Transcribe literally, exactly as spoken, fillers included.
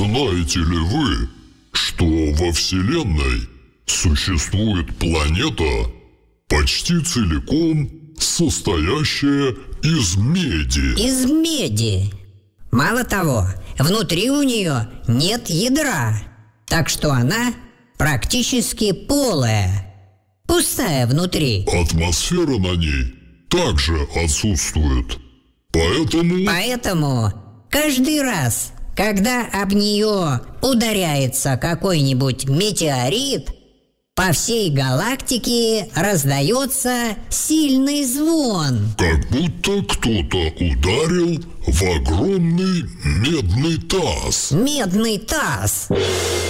Знаете ли вы, что во Вселенной существует планета, почти целиком состоящая из меди? Из меди. Мало того, внутри у нее нет ядра, так что она практически полая, пустая внутри. Атмосфера на ней также отсутствует. Поэтому... Поэтому каждый раз, когда об нее ударяется какой-нибудь метеорит, по всей галактике раздается сильный звон. Как будто кто-то ударил в огромный медный таз. Медный таз.